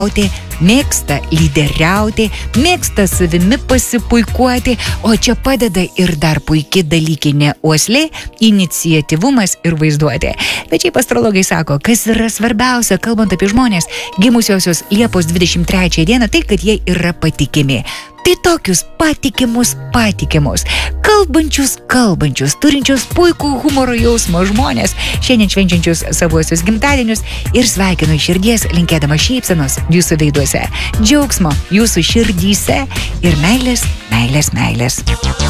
mėgsta lyderiauti, mėgsta savimi pasipuikuoti, o čia padeda ir dar puikiai dalykinė uoslė, iniciatyvumas ir vaizduotė. Bet šiaip astrologai sako, kas yra svarbiausia, kalbant apie žmonės, gimusiosios Liepos 23 dieną, tai kad jie yra patikimi. Tai tokius patikimus, kalbančius, turinčius puikų humoro jausmo žmonės, šiandien švenčiančius savuosius gimtadienius ir sveikinu iš širdies, linkėdama šypsenos jūsų veiduose, džiaugsmo jūsų širdyse ir meilės.